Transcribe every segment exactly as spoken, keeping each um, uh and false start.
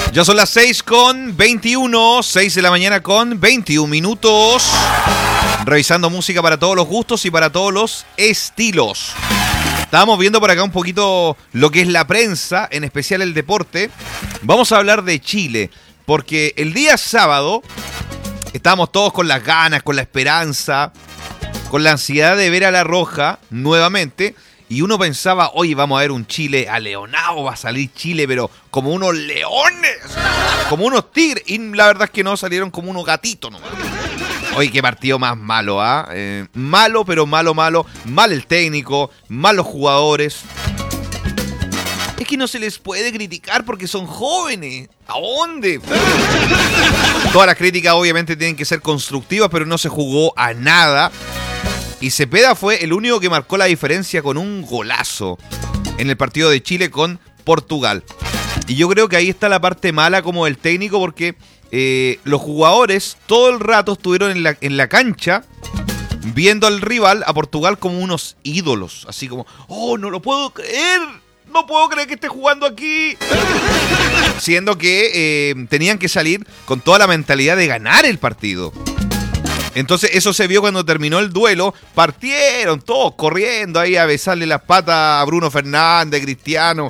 Ya son las seis con veintiuno, seis de la mañana con veintiún minutos. Revisando música para todos los gustos y para todos los estilos. Estábamos viendo por acá un poquito lo que es la prensa, en especial el deporte. Vamos a hablar de Chile, porque el día sábado estábamos todos con las ganas, con la esperanza, con la ansiedad de ver a La Roja nuevamente. Y uno pensaba, oye, vamos a ver un Chile aleonado, va a salir Chile, pero como unos leones, como unos tigres. Y la verdad es que no, salieron como unos gatitos nomás. Oye, qué partido más malo, ¿ah? ¿eh? Eh, malo, pero malo, malo. Mal el técnico, malos jugadores. Es que no se les puede criticar porque son jóvenes. ¿A dónde? Todas las críticas obviamente tienen que ser constructivas, pero no se jugó a nada. Y Cepeda fue el único que marcó la diferencia con un golazo en el partido de Chile con Portugal. Y yo creo que ahí está la parte mala como del técnico, porque eh, los jugadores todo el rato estuvieron en la, en la cancha viendo al rival, a Portugal, como unos ídolos. Así como, oh, no lo puedo creer, no puedo creer que esté jugando aquí. Siendo que eh, tenían que salir con toda la mentalidad de ganar el partido. Entonces eso se vio cuando terminó el duelo. Partieron todos corriendo ahí a besarle las patas a Bruno Fernández, Cristiano.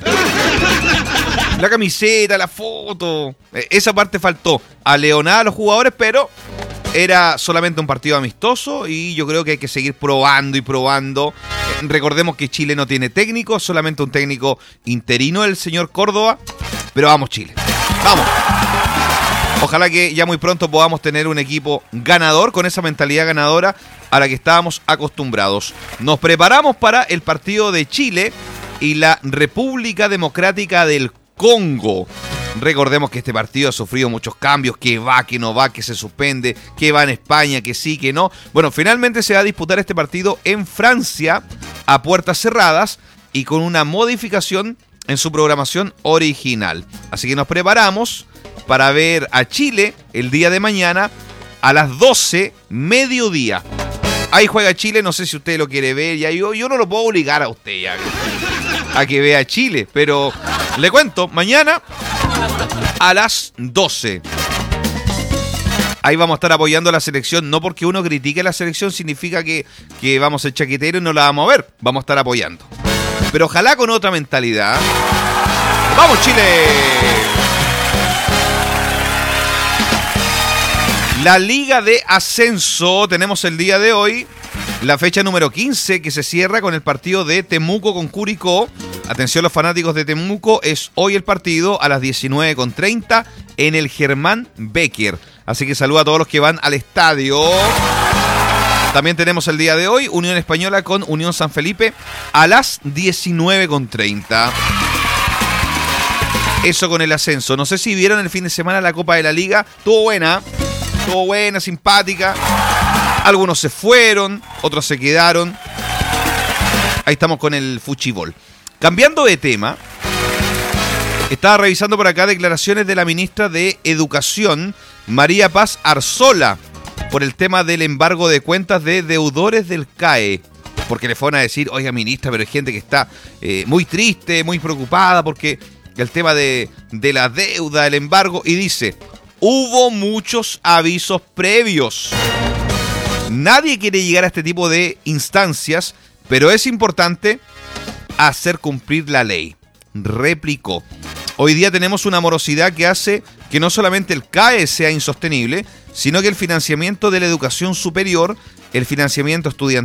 La camiseta, la foto. Esa parte faltó. A leonar a los jugadores, pero era solamente un partido amistoso y yo creo que hay que seguir probando y probando. Recordemos que Chile no tiene técnico, solamente un técnico interino, el señor Córdoba. Pero vamos, Chile. Vamos. Ojalá que ya muy pronto podamos tener un equipo ganador, con esa mentalidad ganadora a la que estábamos acostumbrados. Nos preparamos para el partido de Chile y la República Democrática del Congo. Recordemos que este partido ha sufrido muchos cambios, que va, que no va, que se suspende, que va en España, que sí, que no. Bueno, finalmente se va a disputar este partido en Francia a puertas cerradas y con una modificación en su programación original. Así que nos preparamos para ver a Chile el día de mañana a las doce, mediodía. Ahí juega Chile, no sé si usted lo quiere ver, ya yo, yo no lo puedo obligar a usted ya, a que vea Chile, pero le cuento, mañana a las doce. Ahí vamos a estar apoyando a la selección, no porque uno critique la selección significa que, que vamos a ser chaqueteros y no la vamos a ver, vamos a estar apoyando. Pero ojalá con otra mentalidad. ¡Vamos, Chile! La Liga de Ascenso, tenemos el día de hoy la fecha número quince, que se cierra con el partido de Temuco con Curicó. Atención los fanáticos de Temuco, es hoy el partido a las diecinueve con treinta en el Germán Becker. Así que saluda a todos los que van al estadio. También tenemos el día de hoy Unión Española con Unión San Felipe a las diecinueve con treinta. Eso con el ascenso. No sé si vieron el fin de semana la Copa de la Liga. Estuvo buena. Estuvo buena, simpática. Algunos se fueron, otros se quedaron. Ahí estamos con el fuchibol. Cambiando de tema, estaba revisando por acá declaraciones de la ministra de Educación, María Paz Arzola, por el tema del embargo de cuentas de deudores del C A E. Porque le fueron a decir, oiga ministra, pero hay gente que está eh, muy triste, muy preocupada porque el tema de, de la deuda, el embargo, y dice, hubo muchos avisos previos. Nadie quiere llegar a este tipo de instancias, pero es importante hacer cumplir la ley. Replicó. Hoy día tenemos una morosidad que hace que no solamente el C A E sea insostenible, sino que el financiamiento de la educación superior, el financiamiento estudiantil,